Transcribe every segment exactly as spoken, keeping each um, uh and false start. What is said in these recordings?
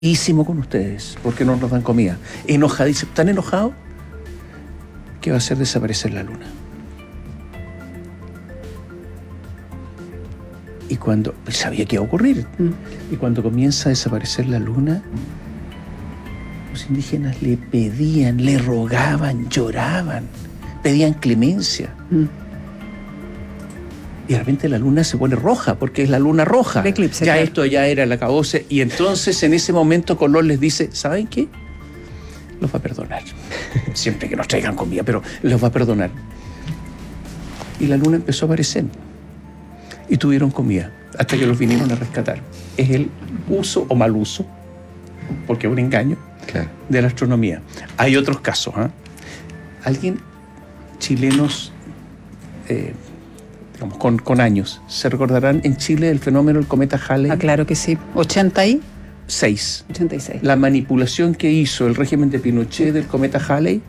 enojadísimo con ustedes porque no nos dan comida. Enojadísimo, tan enojado que va a hacer desaparecer la luna. Y cuando pues sabía que iba a ocurrir, mm. y cuando comienza a desaparecer la luna, los indígenas le pedían, le rogaban, lloraban, pedían clemencia. Mm. Y de repente la luna se pone roja, porque es la luna roja. El eclipse, ya claro. Esto ya era el acabose. Y entonces en ese momento Colón les dice, ¿saben qué? Los va a perdonar. Siempre que nos traigan comida, pero los va a perdonar. Y la luna empezó a aparecer. Y tuvieron comida, hasta que los vinieron a rescatar. Es el uso o mal uso, porque es un engaño, claro, de la astronomía. Hay otros casos. ¿eh? Alguien, chilenos, eh, digamos, con, con años, ¿se recordarán en Chile el fenómeno del cometa Halley? Ah, claro que sí. ochenta y seis. ochenta y seis. La manipulación que hizo el régimen de Pinochet del cometa Halley.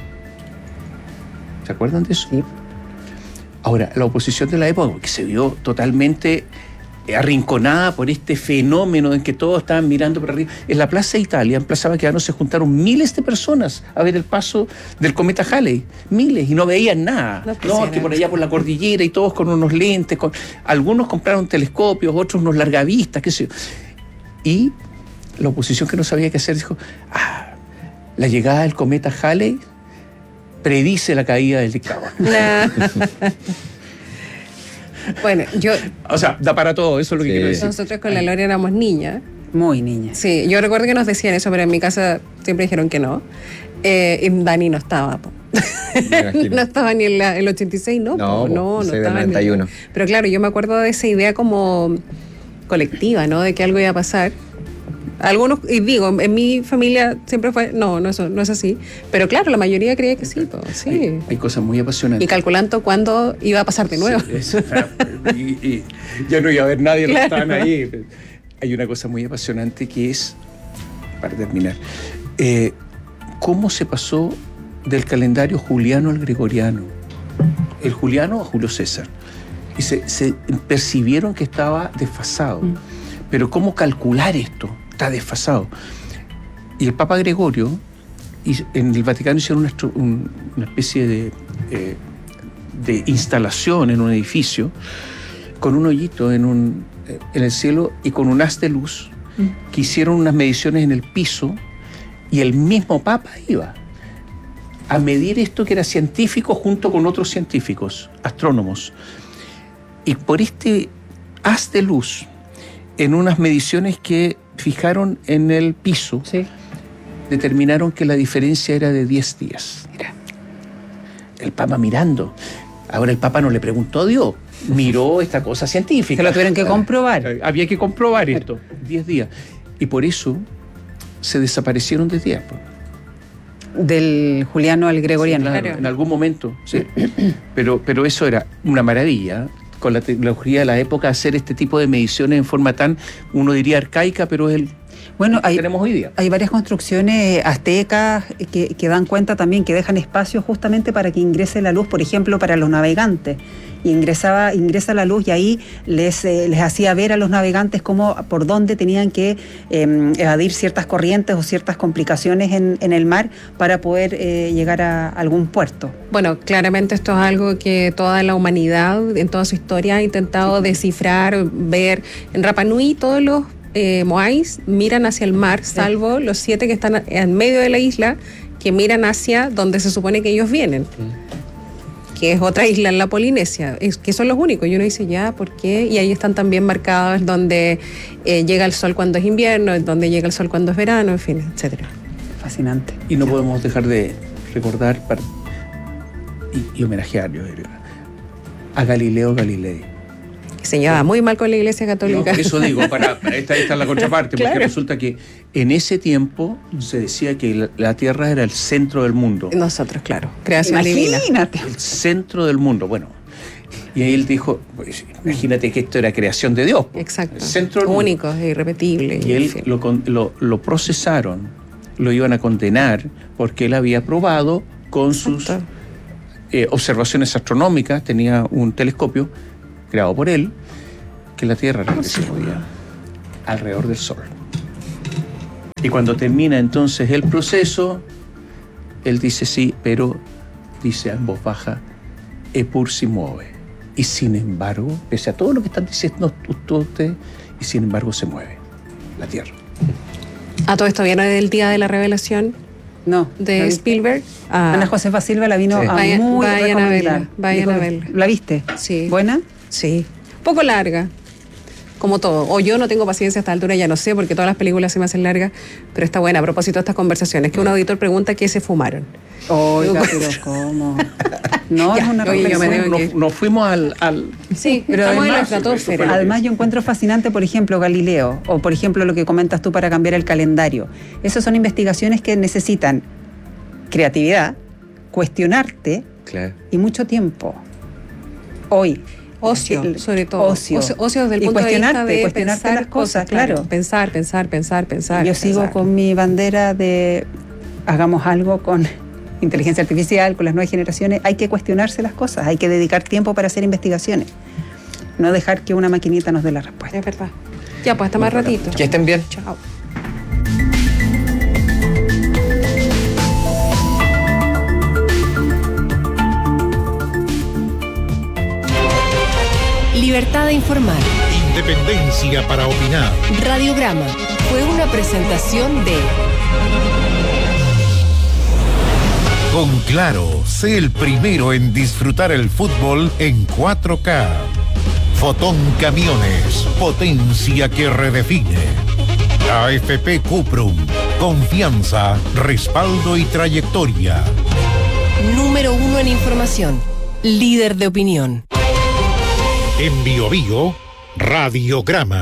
¿Se acuerdan de eso? Sí. Ahora, la oposición de la época, que se vio totalmente arrinconada por este fenómeno en que todos estaban mirando por arriba. En la Plaza Italia, en Plaza Baquedano, se juntaron miles de personas a ver el paso del cometa Halley. Miles, y no veían nada. No, no, que por allá por la cordillera y todos con unos lentes. Con... Algunos compraron telescopios, otros unos largavistas, qué sé yo. Y la oposición, que no sabía qué hacer, dijo, ah, la llegada del cometa Halley predice la caída del dictador. Bueno, yo... O sea, da para todo, eso es lo que Sí. quiero decir. Nosotros con la Lore éramos niñas. Muy niña. Sí, yo recuerdo que nos decían eso, pero en mi casa siempre dijeron que no. Eh, y Dani no estaba, po. No estaba ni en la, el ochenta y seis, ¿no? No, po, no, no soy del estaba noventa y uno. Ni... Pero claro, yo me acuerdo de esa idea como colectiva, ¿no? De que algo iba a pasar. Algunos, y digo, en mi familia siempre fue, no, no, eso, no es así. Pero claro, la mayoría creía que sí, po, sí. Hay, hay cosas muy apasionantes. Y calculando cuándo iba a pasar de nuevo. Sí, eso, y, y ya no iba a haber nadie, claro, no estaban ahí. Hay una cosa muy apasionante que es, para terminar, eh, cómo se pasó del calendario juliano al gregoriano. El juliano a Julio César. Y se, se percibieron que estaba desfasado. Mm. Pero cómo calcular esto. Está desfasado. Y el Papa Gregorio, y en el Vaticano hicieron una, un, una especie de, eh, de instalación en un edificio con un hoyito en, un, eh, en el cielo y con un haz de luz, mm. que hicieron unas mediciones en el piso, y el mismo Papa iba a medir esto, que era científico, junto con otros científicos, astrónomos. Y por este haz de luz, en unas mediciones que fijaron en el piso, sí, determinaron que la diferencia era de diez días. Mira, el Papa mirando. Ahora el Papa no le preguntó a Dios, miró esta cosa científica. Se lo tuvieron que comprobar. Había que comprobar esto. diez días. Y por eso se desaparecieron de días. Del juliano al gregoriano. Sí, claro, claro. En algún momento, sí. pero, pero eso era una maravilla, con la tecnología de la época, hacer este tipo de mediciones en forma tan, uno diría, arcaica, pero es el bueno, que hay, tenemos hoy día. Hay varias construcciones aztecas que, que dan cuenta también, que dejan espacio justamente para que ingrese la luz, por ejemplo, para los navegantes. Y ingresaba, ingresa la luz, y ahí les, eh, les hacía ver a los navegantes cómo, por dónde tenían que eh, evadir ciertas corrientes o ciertas complicaciones en, en el mar para poder eh, llegar a algún puerto. Bueno, claramente esto es algo que toda la humanidad en toda su historia ha intentado descifrar, ver. En Rapa Nui todos los eh, moais miran hacia el mar, salvo sí. los siete que están en medio de la isla, que miran hacia donde se supone que ellos vienen. Sí. Que es otra isla en la Polinesia, es que son los únicos. Y uno dice, ya, ¿por qué? Y ahí están también marcados donde eh, llega el sol cuando es invierno, donde llega el sol cuando es verano, en fin, etcétera. Fascinante. Y no podemos dejar de recordar para, y, y homenajear yo, a Galileo Galilei. Que se llevaba muy mal con la Iglesia Católica. No, eso digo, para, para esta, esta es la contraparte, claro. Porque resulta que en ese tiempo se decía que la, la Tierra era el centro del mundo. Nosotros, claro, creación divina. Imagínate. El centro del mundo, bueno. Y ahí él dijo, pues, imagínate que esto era creación de Dios. Exacto. El centro del único, mundo. Irrepetible. Y él lo, lo, lo procesaron, lo iban a condenar, porque él había probado con sus eh, observaciones astronómicas, tenía un telescopio creado por él, que la Tierra era que se movía alrededor del Sol. Y cuando termina entonces el proceso, él dice sí, pero dice en voz baja, Epur si mueve. Y sin embargo, pese a todo lo que están diciendo ustedes, y sin embargo se mueve la Tierra. ¿A todo esto viene del día de la revelación? No. De Spielberg. Ah. Ana Josefa Silva la vino Sí. a Vayan, muy vayan a recomendar. verla, vayan Dijo, a verla. ¿La viste? Sí. ¿Buena? Sí. Poco larga, como todo. O yo no tengo paciencia a esta altura, ya no sé, porque todas las películas se me hacen largas, pero está buena. A propósito de estas conversaciones, que un auditor pregunta qué se fumaron. Oiga, Yo- pero ¿cómo? No, Ya, es una oye, yo me reflexión. tengo que- Nos, nos fuimos al... al Sí, Pero estamos en la además- estratosfera. Además, yo encuentro fascinante, por ejemplo, Galileo, o por ejemplo lo que comentas tú para cambiar el calendario. Esas son investigaciones que necesitan creatividad, cuestionarte claro. y mucho tiempo. Hoy. Ocio, El- sobre todo. Ocio. Ocio, ocio desde el Y punto de vista cuestionarte, de cuestionarte pensar las cosas, claro. Pensar, pensar, pensar, pensar. Yo sigo pensar. con mi bandera de hagamos algo con inteligencia artificial, con las nuevas generaciones. Hay que cuestionarse las cosas, hay que dedicar tiempo para hacer investigaciones. No dejar que una maquinita nos dé la respuesta. Es verdad. Ya, pues hasta más ratito. Que estén bien. Chao. Libertad de informar. Independencia para opinar. Radiograma fue una presentación de Con Claro, sé el primero en disfrutar el fútbol en cuatro K. Fotón Camiones, potencia que redefine. A F P Cuprum, confianza, respaldo y trayectoria. número uno en información, líder de opinión. En Bio Bio, Radiograma.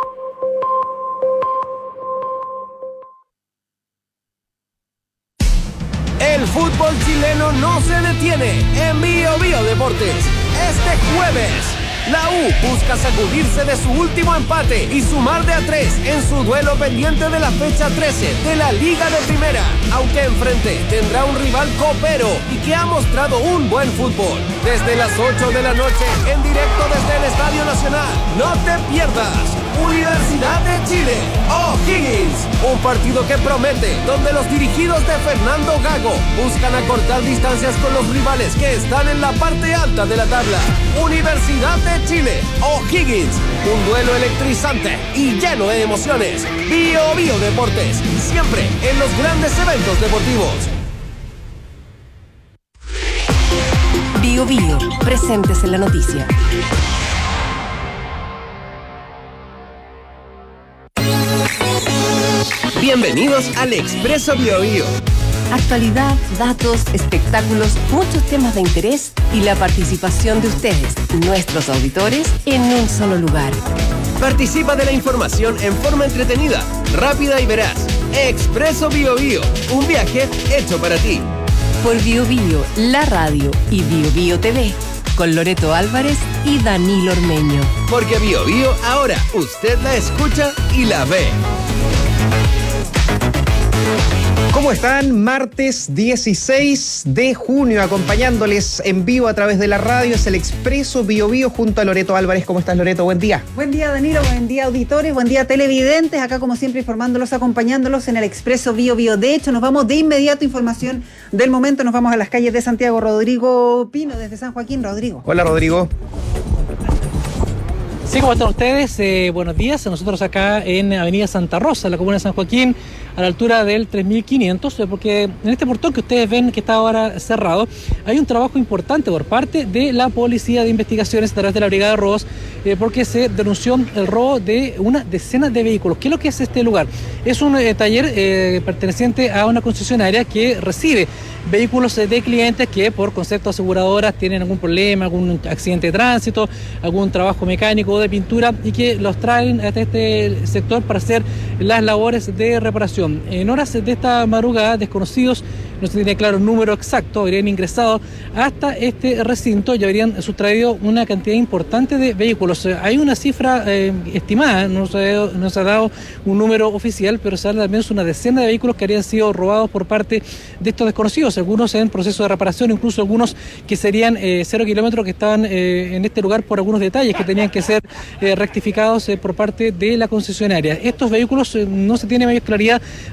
El fútbol chileno no se detiene en Bio Bio Deportes. Este jueves, la U busca sacudirse de su último empate y sumar de a tres en su duelo pendiente de la fecha trece de la Liga de Primera, aunque enfrente tendrá un rival copero y que ha mostrado un buen fútbol. Desde las ocho de la noche, en directo desde el Estadio Nacional, no te pierdas Universidad de Chile, O'Higgins, un partido que promete, donde los dirigidos de Fernando Gago buscan acortar distancias con los rivales que están en la parte alta de la tabla. Universidad de Chile, O'Higgins, un duelo electrizante y lleno de emociones. Bio Bio Deportes, siempre en los grandes eventos deportivos. Bio Bio, presentes en la noticia. Bienvenidos al Expreso Bio Bio. Actualidad, datos, espectáculos, muchos temas de interés y la participación de ustedes, nuestros auditores, en un solo lugar. Participa de la información en forma entretenida, rápida y veraz. Expreso Bio Bio, un viaje hecho para ti. Por Bio Bio, la radio y Bio Bio T V, con Loreto Álvarez y Danilo Ormeño. Porque Bio Bio ahora usted la escucha y la ve. ¿Cómo están? Martes dieciséis de junio, acompañándoles en vivo a través de la radio. Es el Expreso Bio Bio junto a Loreto Álvarez. ¿Cómo estás, Loreto? Buen día. Buen día, Danilo, buen día, auditores, buen día, televidentes. Acá, como siempre, informándolos, acompañándolos en el Expreso Bio Bio. De hecho, nos vamos de inmediato, información del momento. Nos vamos a las calles de Santiago. Rodrigo Pino, desde San Joaquín. Rodrigo. Hola, Rodrigo. Sí, ¿cómo están ustedes? Eh, buenos días. Nosotros acá en Avenida Santa Rosa, en la comuna de San Joaquín, a la altura del tres mil quinientos, eh, porque en este portón que ustedes ven que está ahora cerrado, hay un trabajo importante por parte de la Policía de Investigaciones a través de la Brigada de Robos, eh, porque se denunció el robo de una decena de vehículos. ¿Qué es lo que es este lugar? Es un eh, taller eh, perteneciente a una concesionaria que recibe vehículos de clientes que por concepto aseguradoras tienen algún problema, algún accidente de tránsito, algún trabajo mecánico o de pintura y que los traen hasta este sector para hacer las labores de reparación. En horas de esta madrugada, desconocidos, no se tiene claro el número exacto, habrían ingresado hasta este recinto y habrían sustraído una cantidad importante de vehículos. Hay una cifra eh, estimada, no se, no se ha dado un número oficial, pero se habla al menos una decena de vehículos que habrían sido robados por parte de estos desconocidos, algunos en proceso de reparación, incluso algunos que serían eh, cero kilómetros que estaban eh, en este lugar por algunos detalles que tenían que ser eh, rectificados eh, por parte de la concesionaria. Estos vehículos eh, no se tiene mayor claridad